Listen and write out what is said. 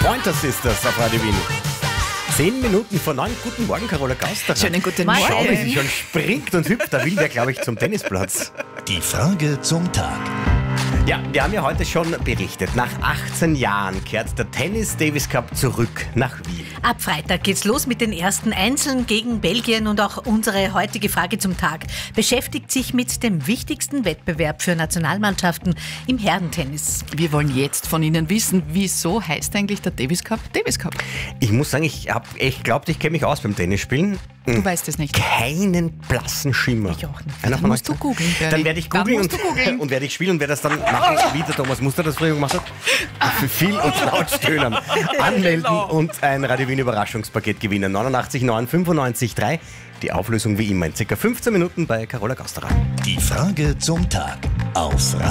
Pointer Sisters auf Radio Wien. 10 Minuten vor 9. Guten Morgen, Carola Gausterer. Schönen guten Morgen. Schau, wie sie schon springt und hüpft. Da will der, glaube ich, zum Tennisplatz. Die Frage zum Tag. Ja, wir haben ja heute schon berichtet. Nach 18 Jahren kehrt der Tennis Davis Cup zurück nach Wien. Ab Freitag geht's los mit den ersten Einzeln gegen Belgien und auch unsere heutige Frage zum Tag beschäftigt sich mit dem wichtigsten Wettbewerb für Nationalmannschaften im Herrentennis. Wir wollen jetzt von Ihnen wissen, wieso heißt eigentlich der Davis Cup Davis Cup? Ich muss sagen, ich habe echt geglaubt, ich kenne mich aus beim Tennisspielen. Du weißt es nicht. Keinen blassen Schimmer. Ich auch nicht. Einer Dann von musst euch? du googeln, Bernie. Dann werde ich Dann googeln musst du googeln. und werde ich spielen und werde das dann machen, wie der Thomas Muster das früher gemacht hat. Für viel und laut stöhnen. Anmelden und ein Radio Wien Überraschungspaket gewinnen. 89 9 95 3. Die Auflösung wie immer in ca. 15 Minuten bei Carola Gausterer. Die Frage zum Tag auf Radio